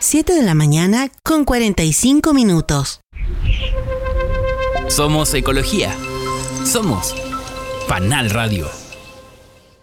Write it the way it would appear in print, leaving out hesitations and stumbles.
7 de la mañana con 45 minutos. Somos Ecología. Somos Panal Radio.